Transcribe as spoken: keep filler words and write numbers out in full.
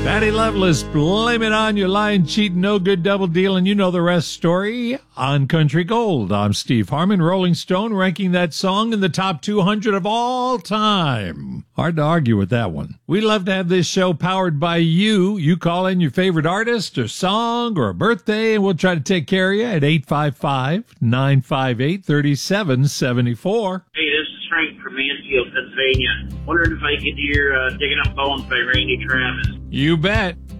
Patty Loveless, blame it on your lying, cheating, no good, double dealing. You know the rest story on Country Gold. I'm Steve Harmon, Rolling Stone, ranking that song in the top two hundred of all time. Hard to argue with that one. We love to have this show powered by you. You call in your favorite artist or song or a birthday, and we'll try to take care of you at eight five five, nine five eight, three seven seven four. Hey, this is Frank from Mansfield, Pennsylvania. Wondering if I could hear uh, Digging Up Bones by Randy Travis. You bet.